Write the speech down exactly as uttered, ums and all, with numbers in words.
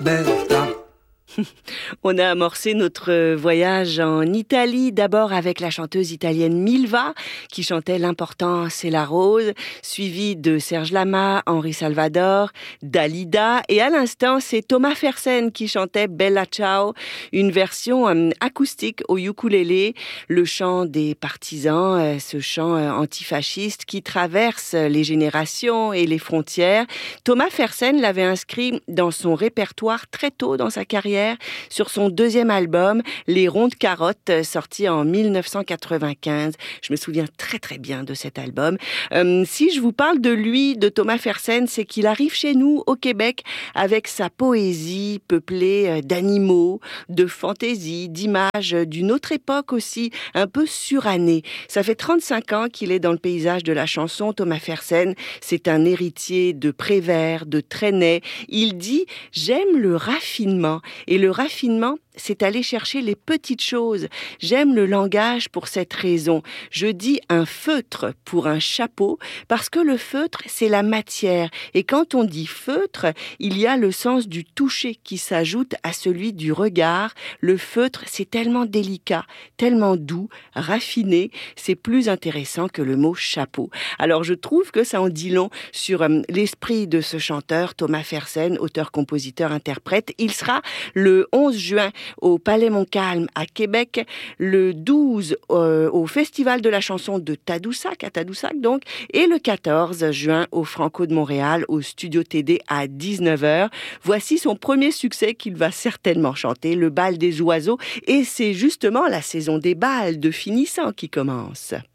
Berta. On a amorcé notre voyage en Italie, d'abord avec la chanteuse italienne Milva, qui chantait L'important c'est la rose, suivie de Serge Lama, Henri Salvador, Dalida, et à l'instant c'est Thomas Fersen qui chantait Bella Ciao, une version euh, acoustique au ukulélé, le chant des partisans, euh, ce chant euh, antifasciste qui traverse les générations et les frontières. Thomas Fersen l'avait inscrit dans son répertoire très tôt dans sa carrière, sur son deuxième album, Les Rondes Carottes, sorti en dix-neuf cent quatre-vingt-quinze. Je me souviens très très bien de cet album. Euh, si je vous parle de lui, de Thomas Fersen, c'est qu'il arrive chez nous au Québec avec sa poésie peuplée d'animaux, de fantaisie, d'images d'une autre époque aussi, un peu surannée. Ça fait trente-cinq ans qu'il est dans le paysage de la chanson. Thomas Fersen, c'est un héritier de Prévert, de Trenet. Il dit « J'aime le raffinement ». Et le raffinement, c'est aller chercher les petites choses. J'aime le langage pour cette raison. Je dis un feutre pour un chapeau parce que le feutre, c'est la matière. Et quand on dit feutre, il y a le sens du toucher qui s'ajoute à celui du regard. Le feutre, c'est tellement délicat, tellement doux, raffiné. C'est plus intéressant que le mot chapeau. Alors je trouve que ça en dit long sur euh, l'esprit de ce chanteur, Thomas Fersen, auteur, compositeur, interprète. Il sera le onze juin au Palais Montcalm à Québec, le douze euh, au Festival de la chanson de Tadoussac, à Tadoussac donc, et le quatorze juin au Franco de Montréal, au Studio T D à dix-neuf heures. Voici son premier succès qu'il va certainement chanter, le bal des oiseaux, et c'est justement la saison des bals de finissant qui commence.